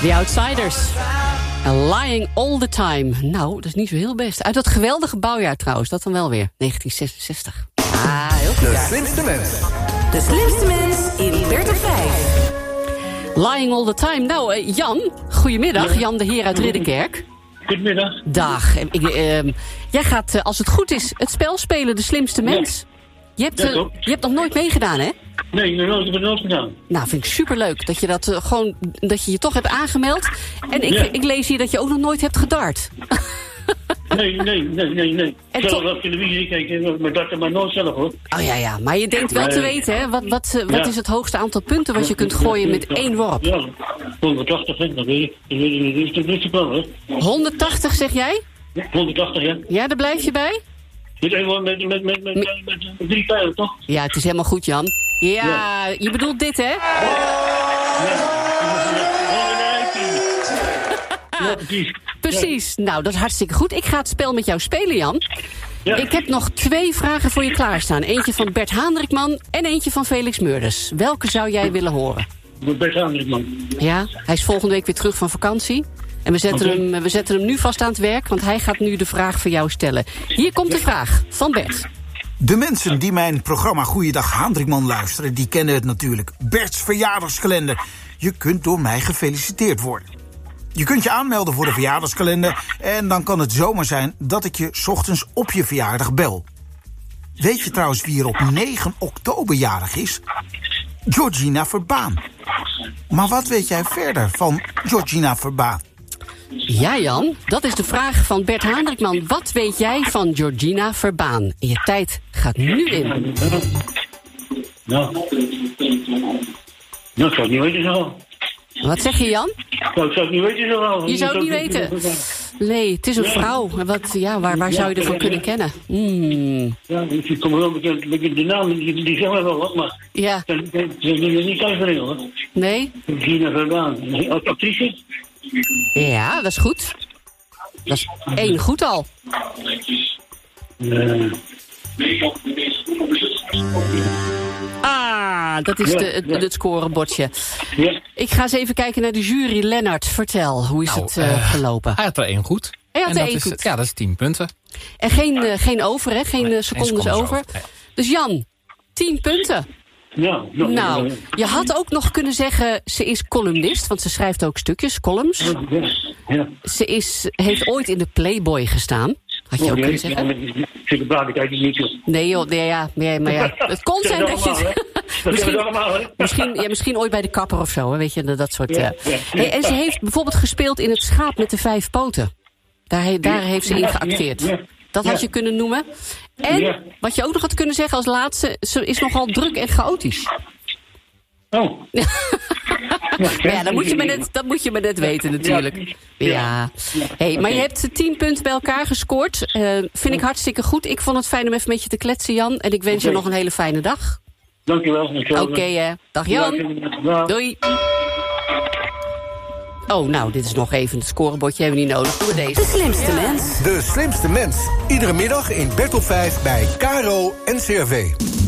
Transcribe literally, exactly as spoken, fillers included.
The Outsiders. Lying all the time. Nou, dat is niet zo heel best. Uit dat geweldige bouwjaar trouwens, dat dan wel weer. negentien zesenzestig. Ah, heel goed. De slimste mens. De slimste mens in Bert op vijf. Lying all the time. Nou, uh, Jan, goedemiddag. Ja. Jan de Heer uit Ridderkerk. Goedemiddag. Dag. Ik, uh, jij gaat, uh, als het goed is, het spel spelen De Slimste Mens. Ja. Je, hebt, uh, ja, je hebt nog nooit meegedaan, hè? Nee, ik heb het nooit, nooit gedaan. Nou, vind ik superleuk dat je dat uh, gewoon, dat je je toch hebt aangemeld. En ik, ja. ik lees hier dat je ook nog nooit hebt gedart. Nee, nee, nee, nee, nee. En zelf to- op televisie kijken, maar dat maar nooit zelf, hoor. Oh ja, ja, maar je denkt wel te weten, hè? Wat, wat, uh, wat ja. is het hoogste aantal punten wat je kunt gooien met één worp? Ja, honderdtachtig, hè. Dat weet ik. Dat weet ik. Dat is toch niet zo plan, hè? honderdtachtig, zeg jij? honderdtachtig, ja. Ja, daar blijf je bij? Met, met, met, met, met, met, met, met drie pijlen, toch? Ja, het is helemaal goed, Jan. Ja, Ja. je bedoelt dit, hè? Ja. Ja, precies. Precies. Nou, dat is hartstikke goed. Ik ga het spel met jou spelen, Jan. Ja. Ik heb nog twee vragen voor je klaarstaan. Eentje van Bert Haandrikman en eentje van Felix Meurders. Welke zou jij willen horen? Met Bert Haandrikman. Ja, hij is volgende week weer terug van vakantie. En we zetten, Okay. hem, we zetten hem nu vast aan het werk, want hij gaat nu de vraag voor jou stellen. Hier komt de vraag van Bert. De mensen die mijn programma Goeiedag Haandrikman luisteren, die kennen het natuurlijk. Bert's verjaardagskalender. Je kunt door mij gefeliciteerd worden. Je kunt je aanmelden voor de verjaardagskalender en dan kan het zomaar zijn dat ik je 's ochtends op je verjaardag bel. Weet je trouwens wie er op negen oktober jarig is? Georgina Verbaan. Maar wat weet jij verder van Georgina Verbaan? Ja, Jan, dat is de vraag van Bert Haandrikman. Wat weet jij van Georgina Verbaan? En je tijd gaat nu in. Nou, nou, ik zou het niet weten zo. Wat zeg je, Jan? Nou, ik zou het niet weten zo wel. Je zou het niet weten. Nee, het is een vrouw. Wat, ja, waar, waar zou je ervan kunnen kennen? Mm. Ja, ik kom wel bekend, de naam, die, die zeggen wel wat, maar... Ja. Dat is niet thuis voor hoor. Nee? Georgina Verbaan. Actrice? Ja, dat is goed. Dat is één goed al. Uh, Ah, dat is Ja, de, het, ja. het scorebordje. ja. Ik ga eens even kijken naar de jury. Lennart, vertel, hoe is Nou, het uh, uh, gelopen? Hij had er één goed. Hij had En er dat één is, goed. Ja, dat is tien punten. En geen, uh, geen over, hè? Geen Nee, uh, secondes geen over. secondes over, nee. Dus Jan, tien punten. Ja, ja, Nou, ja, je had ook nog kunnen zeggen, ze is columnist, want ze schrijft ook stukjes, columns. ja, ja. Ze is, heeft ooit in de Playboy gestaan. Had je ook kunnen zeggen? Zeker praat ik eigenlijk niet, joh. Nee joh, nee, ja, nee, maar ja. Het kon Dat zijn is dat je... allemaal, hè? Dat misschien, is allemaal, hè? misschien, ja, misschien ooit bij de kapper of zo, hè, weet je, dat soort... Ja, uh. ja, ja. Hey, en ze heeft bijvoorbeeld gespeeld in Het Schaap met de Vijf Poten. Daar, he, daar heeft ze in Ja, geacteerd. ja, ja. Dat had Ja. je kunnen noemen. En Ja. wat je ook nog had kunnen zeggen als laatste, ze is nogal druk en chaotisch. Oh. Maar ja, dat moet je maar net, dat moet je maar net weten natuurlijk. Ja. Ja. Hey, maar je hebt tien punten bij elkaar gescoord. Uh, vind ik hartstikke goed. Ik vond het fijn om even met je te kletsen, Jan. En ik wens je Oké. nog een hele fijne dag. Dankjewel. Oké, okay, hè. Dag Jan. Ja. Doei. Oh, nou, dit is nog even het scorebordje. Hebben we niet nodig. Doe deze. De slimste mens. De slimste mens. Iedere middag in Bert op vijf bij K R O en C R V.